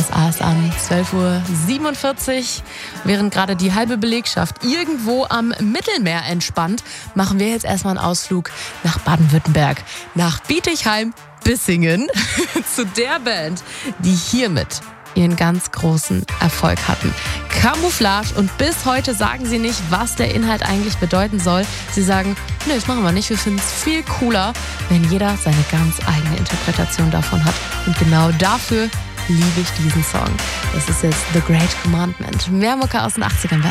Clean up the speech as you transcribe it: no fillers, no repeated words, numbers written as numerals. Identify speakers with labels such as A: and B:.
A: was AS an. 12:47 Uhr. Während gerade die halbe Belegschaft irgendwo am Mittelmeer entspannt, machen wir jetzt erstmal einen Ausflug nach Baden-Württemberg, nach Bietigheim-Bissingen zu der Band, die hiermit ihren ganz großen Erfolg hatten. Camouflage, und bis heute sagen sie nicht, was der Inhalt eigentlich bedeuten soll. Sie sagen, nö, das machen wir nicht. Wir finden es viel cooler, wenn jeder seine ganz eigene Interpretation davon hat. Und genau dafür liebe ich diesen Song. Das ist jetzt The Great Commandment. Mehr Mucke aus den 80ern bei